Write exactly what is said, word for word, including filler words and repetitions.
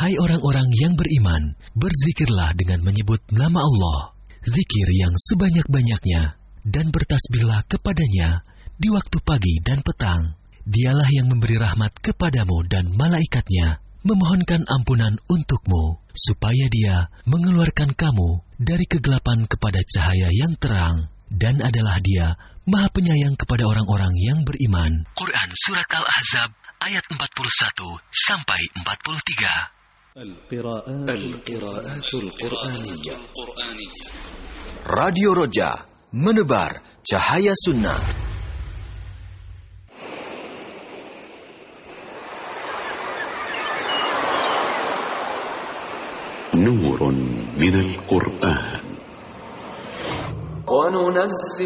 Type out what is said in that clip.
Hai orang-orang yang beriman, berzikirlah dengan menyebut nama Allah, zikir yang sebanyak-banyaknya, dan bertasbihlah kepadanya di waktu pagi dan petang. Dialah yang memberi rahmat kepadamu dan malaikatnya, memohonkan ampunan untukmu, supaya Dia mengeluarkan kamu dari kegelapan kepada cahaya yang terang, dan adalah Dia Maha Penyayang kepada orang-orang yang beriman. Quran Surat Al-Ahzab ayat empat puluh satu sampai empat puluh tiga. Al-Qira'atul Qur'aniyah. Radio Roja, menebar cahaya sunnah. Nurun minal Qur'an.